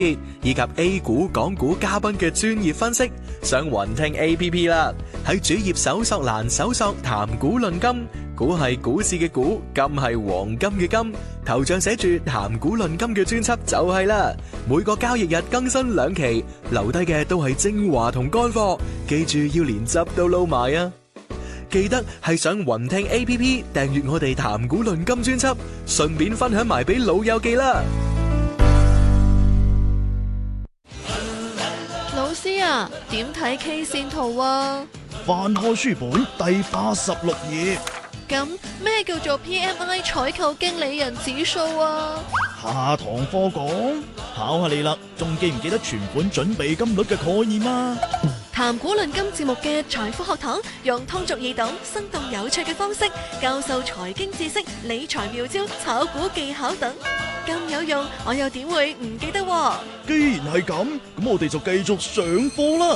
以及 A 股、港股嘉賓嘅專業分析，上雲聽 APP 啦。喺主頁搜索欄搜索談股論金，股係股市嘅股，金係黃金嘅金，頭像寫住談股論金嘅專輯就係啦。每個交易日更新2期，留低嘅都係精華同乾貨，記住要連汁都撈埋啊！記得係上雲聽 APP 訂閱我哋談股論金專輯，順便分享埋俾老友記啦。 老師啊，點睇 K 線圖啊？ 翻開書本第86頁。 咁咩叫做 PMI 採購經理人指數啊？ 下堂課講，考下你啦，仲記唔記得存款準備金率嘅概念啊？ 談股論金節目嘅財富學堂，用通俗易懂、生動有趣嘅方式教授財經知識、理財妙招、炒股技巧等，咁有用，我又點會唔記得喎？ 既然係咁，咁我哋就繼續上課啦。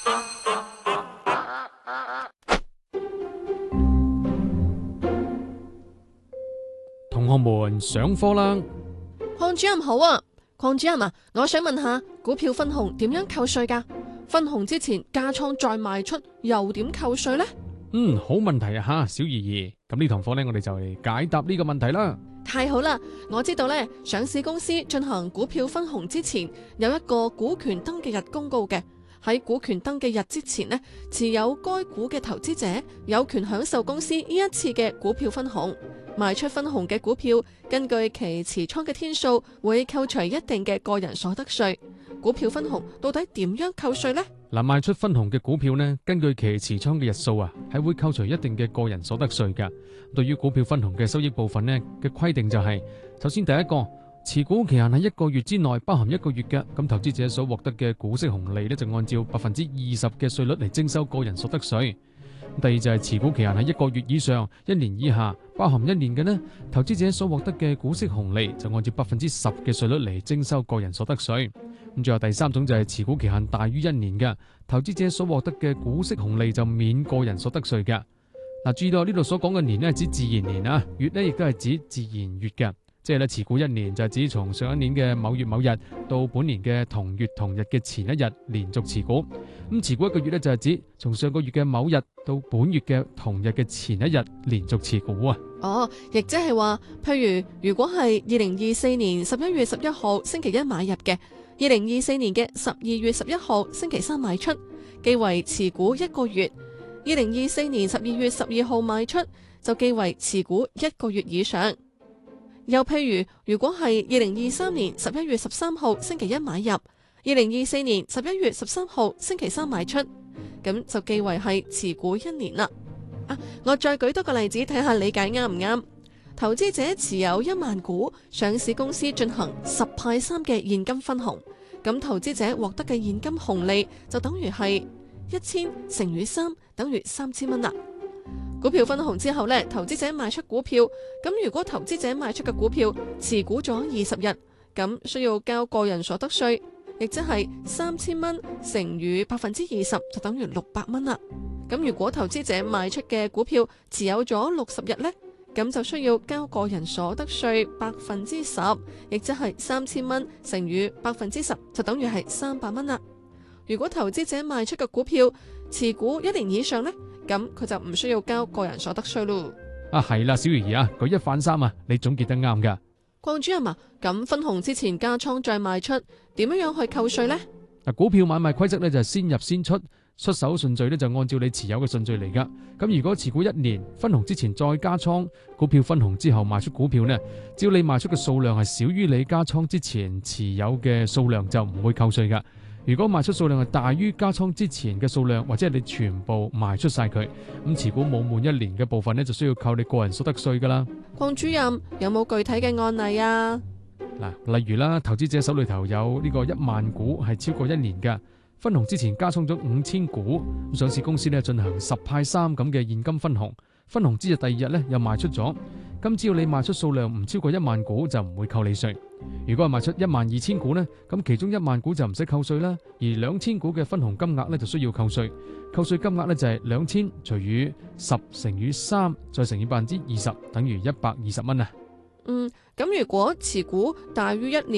同學們上課啦！ 鄺主任好啊，鄺主任啊，我想問下股票分紅點樣扣稅㗎？分紅之前加倉再賣出又點扣稅呢？ 好問題啊吓，小怡怡。咁呢堂課呢，我哋就嚟解答呢個問題啦。 太好啦！我知道呢，上市公司進行股票分紅之前有一個股權登記日公告嘅。喺股權登記日之前呢，持有該股嘅投資者有權享受公司呢一次嘅股票分紅。賣出分紅嘅股票，根據其持倉嘅天數，會扣除一定嘅個人所得稅。股票分紅到底點樣扣稅呢？ 嗱，賣出分紅嘅股票呢，根據其持倉嘅日數啊，係會扣除一定嘅個人所得稅㗎。對於股票分紅嘅收益部分呢嘅規定就係，首先第一個，持股期限喺1個月之內，包含1個月嘅，咁投資者所獲得嘅股息紅利呢，就按照20%嘅稅率嚟徵收個人所得稅。第二就係持股期限喺1個月以上、1年以下，包含1年嘅呢，投資者所獲得嘅股息紅利就按照10%嘅稅率嚟徵收個人所得稅。咁最後第三種就係持股期限大於1年嘅，投資者所獲得嘅股息紅利就免個人所得稅嘅。嗱，注意到呢度所講嘅年呢，係指自然年啊，月呢亦都係指自然月嘅。即係咧，持股1年就係指從上一年嘅某月某日到本年嘅同月同日嘅前一日連續持股。咁持股1個月咧，就係指從上個月嘅某日到本月嘅同日嘅前一日連續持股啊。 哦，亦即係話，譬如果係2024年11月11號星期一買入嘅，2024年嘅12月11號星期三賣出，記為持股1個月；2024年12月12號賣出，就記為持股1個月以上。又譬如果係2023年11月13號星期一買入，2024年11月13號星期三賣出，咁就記為係持股1年啦。我再舉多個例子睇下理解啱唔啱？投資者持有1萬股上市公司進行10派3嘅現金分紅，咁投資者獲得嘅現金紅利就等於係1000乘以3等於3000蚊啦。股票分紅之後呢，投資者賣出股票，咁如果投資者賣出嘅股票持股咗20日，咁需要交個人所得稅，亦即係3000蚊乘以20%就等於600蚊啦。咁如果投資者賣出嘅股票持有咗60日呢，咁就需要交個人所得稅10%，亦即係3000蚊乘以10%就等於係300蚊啦。如果投資者賣出嘅股票持股1年以上呢，咁佢就唔需要交個人所得稅咯。 係啦，小魚兒啊，舉一反三啊，你總結得啱噶。 鄺主任啊，咁分紅之前加倉再賣出，點樣去扣稅呢？ 股票買賣規則呢，就係先入先出，出手順序呢，就按照你持有嘅順序嚟噶。咁如果持股1年，分紅之前再加倉，股票分紅之後賣出股票呢，只要你賣出嘅數量係少於你加倉之前持有嘅數量，就唔會扣稅噶。如果賣出數量係大於加倉之前嘅數量，或者係你全部賣出晒佢，咁持股冇滿1年嘅部分呢，就需要扣你個人所得稅噶啦。 鄺主任有冇具體嘅案例啊？ 例如啦，投資者手裏頭有呢個1萬股係超過1年嘅，分紅之前加倉咗5000股，上市公司呢進行10派3咁嘅現金分紅，分紅之日第2日呢又賣出咗，咁只要你賣出數量唔超過1萬股就唔會扣你稅。如果係賣出12000股呢，咁其中1萬股就唔使扣稅啦，而2000股嘅分紅金額呢就需要扣稅。扣稅金額呢就係2000除以10乘以3再乘以20%，等於120蚊啊。 咁如果持股大於1年，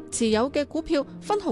持有嘅股票分紅